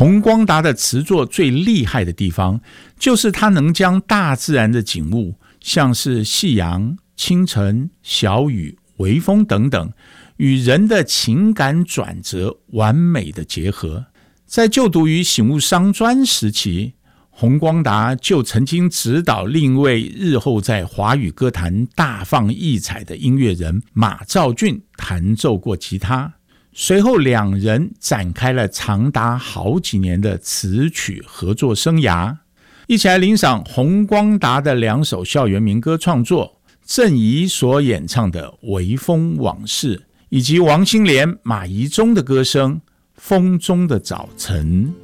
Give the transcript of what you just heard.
洪光达的词作最厉害的地方，就是他能将大自然的景物，像是夕阳、清晨、小雨、微风等等，与人的情感转折完美的结合。在就读于醒悟商专时期，洪光达就曾经指导另一位日后在华语歌坛大放异彩的音乐人马兆骏弹奏过吉他，随后两人展开了长达好几年的词曲合作生涯。一起来欣赏洪光达的两首校园民歌创作，郑怡所演唱的《微风往事》，以及王心莲、马宜中的歌声《风中的早晨》。